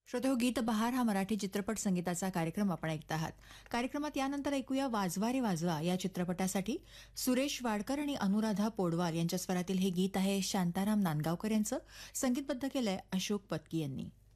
श्रोते हो, गीत बहार हा मराठी चित्रपट संगीताचा कार्यक्रम आपण ऐकत आहात. कार्यक्रमात यानंतर ऐकूया वाजवा रे वाजवा या चित्रपटासाठी सुरेश वाडकर आणि अनुराधा पोडवाल यांच्या स्वरातील हे गीत आहे शांताराम नांदगावकर यांचं. संगीतबद्ध केलंय अशोक पत्की यांनी.